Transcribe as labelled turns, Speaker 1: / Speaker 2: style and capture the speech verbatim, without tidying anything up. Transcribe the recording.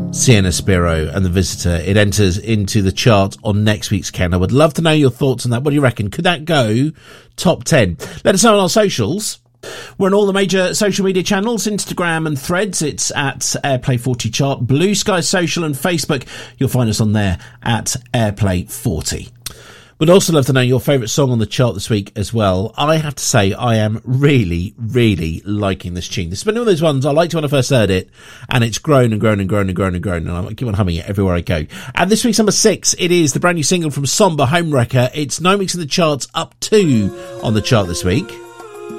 Speaker 1: Sienna Spiro and The Visitor. It enters into the chart on next week's Ken. I would love to know your thoughts on that. What do you reckon? Could that go top ten? Let us know on our socials. We're on all the major social media channels, Instagram and Threads. It's at Airplay forty Chart. Blue Sky Social and Facebook. You'll find us on there at Airplay forty. We'd also love to know your favourite song on the chart this week as well. I have to say, I am really, really liking this tune. This has been one of those ones I liked when I first heard it, and it's grown and grown and grown and grown and grown, and I keep on humming it everywhere I go. And this week's number six, it is the brand new single from Somber, Homewrecker. It's nine weeks in the charts, up two on the chart this week.